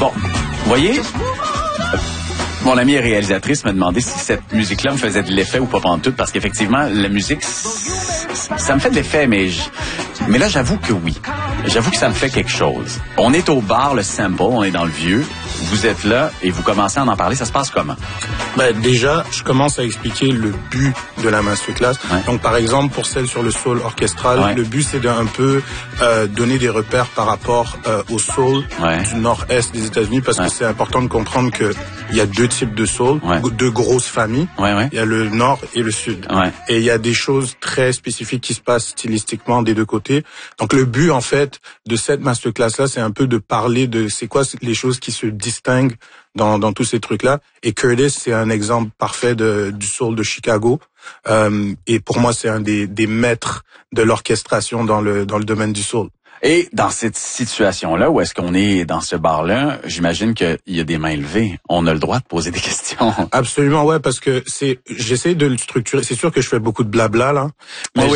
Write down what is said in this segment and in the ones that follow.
Bon, vous voyez, mon amie réalisatrice m'a demandé si cette musique-là me faisait de l'effet ou pas pantoute, parce qu'effectivement, la musique, ça me fait de l'effet, mais là, j'avoue que oui. J'avoue que ça me fait quelque chose. On est au bar, le Sample, on est dans le vieux. Vous êtes là et vous commencez à en parler. Ça se passe comment? Ben, déjà, je commence à expliquer le but de la masterclass. Ouais. Donc, par exemple, pour celle sur le soul orchestral, le but, c'est d'un peu donner des repères par rapport au soul du nord-est des États-Unis, parce que c'est important de comprendre que il y a deux types de soul, deux grosses familles. Il y a le nord et le sud. Et il y a des choses très spécifiques qui se passent stylistiquement des deux côtés. Donc, le but, en fait, de cette masterclass-là, c'est un peu de parler de c'est quoi les choses qui se distinguent dans tous ces trucs-là. Et Curtis, c'est un exemple parfait du soul de Chicago. Et pour moi, c'est un des maîtres de l'orchestration dans le domaine du soul. Et dans cette situation-là, où est-ce qu'on est dans ce bar-là, j'imagine qu'il y a des mains levées. On a le droit de poser des questions. Absolument, ouais, parce que j'essaie de le structurer. C'est sûr que je fais beaucoup de blabla, là. Mais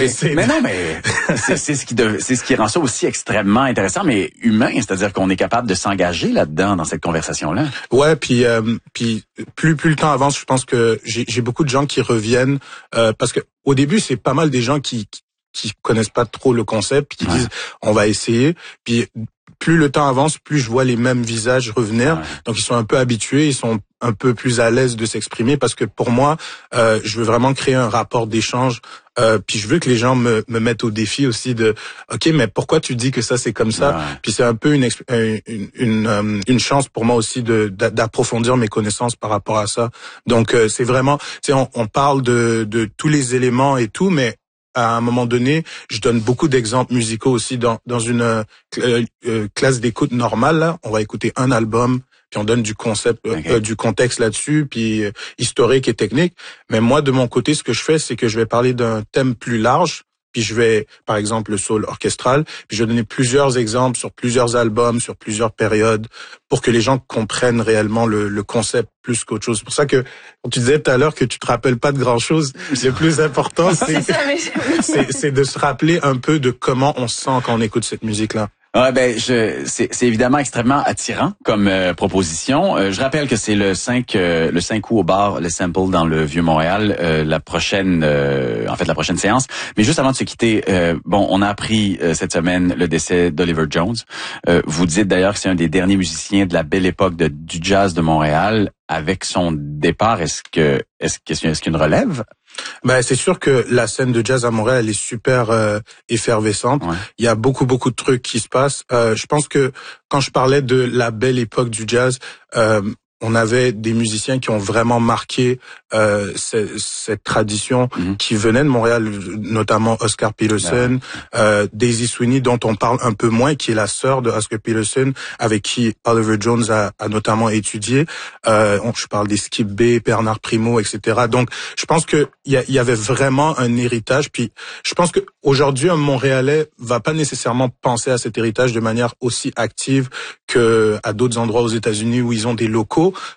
c'est ce qui rend ça aussi extrêmement intéressant, mais humain. C'est-à-dire qu'on est capable de s'engager là-dedans, dans cette conversation-là. Ouais, puis plus le temps avance, je pense que j'ai beaucoup de gens qui reviennent, parce que au début, c'est pas mal des gens qui connaissent pas trop le concept, qui disent on va essayer, puis plus le temps avance, plus je vois les mêmes visages revenir. Donc ils sont un peu habitués, ils sont un peu plus à l'aise de s'exprimer, parce que pour moi, je veux vraiment créer un rapport d'échange, puis je veux que les gens me mettent au défi aussi de OK, mais pourquoi tu dis que ça c'est comme ça? Puis c'est un peu une chance pour moi aussi d'approfondir mes connaissances par rapport à ça. Donc c'est vraiment, tu sais, on parle de tous les éléments et tout, mais à un moment donné, je donne beaucoup d'exemples musicaux aussi dans une classe d'écoute normale. Là, on va écouter un album, puis on donne du concept, du contexte là-dessus, puis historique et technique. Mais moi, de mon côté, ce que je fais, c'est que je vais parler d'un thème plus large. Puis je vais, par exemple, le soul orchestral, puis je vais donner plusieurs exemples sur plusieurs albums, sur plusieurs périodes, pour que les gens comprennent réellement le concept plus qu'autre chose. C'est pour ça que, quand tu disais tout à l'heure que tu te rappelles pas de grand-chose, le plus important, c'est de se rappeler un peu de comment on se sent quand on écoute cette musique-là. Ouais, c'est évidemment extrêmement attirant comme proposition. Je rappelle que c'est le 5 août au bar Le Sample dans le Vieux-Montréal, la prochaine séance. Mais juste avant de se quitter, on a appris cette semaine le décès d'Oliver Jones. Vous dites d'ailleurs que c'est un des derniers musiciens de la belle époque du jazz de Montréal. Avec son départ, est-ce qu'il y a une relève? Ben, c'est sûr que la scène de jazz à Montréal, elle est super effervescente. Il y a beaucoup de trucs qui se passent. Je pense que quand je parlais de la belle époque du jazz, on avait des musiciens qui ont vraiment marqué cette tradition qui venait de Montréal, notamment Oscar Peterson, Daisy Sweeney, dont on parle un peu moins, qui est la sœur de Oscar Peterson, avec qui Oliver Jones a notamment étudié. Je parle des Skip Bay, Bernard Primo, etc. Donc, je pense que il y avait vraiment un héritage. Puis, je pense que aujourd'hui, un Montréalais va pas nécessairement penser à cet héritage de manière aussi active que à d'autres endroits aux États-Unis où ils ont des locaux.